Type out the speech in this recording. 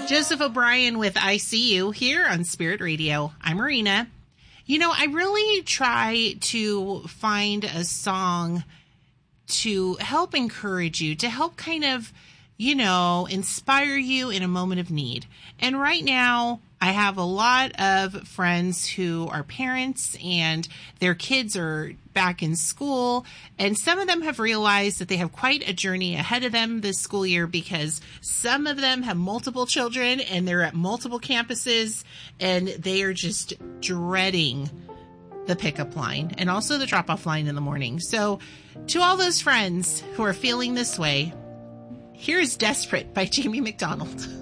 Joseph O'Brien with I See You here on Spirit Radio. I'm Marina. You know, I really try to find a song to help encourage you, to help kind of, you know, inspire you in a moment of need. And right now, I have a lot of friends who are parents and their kids are back in school. And some of them have realized that they have quite a journey ahead of them this school year because some of them have multiple children and they're at multiple campuses and they are just dreading the pickup line and also the drop-off line in the morning. So to all those friends who are feeling this way, here's Desperate by Jamie McDonald.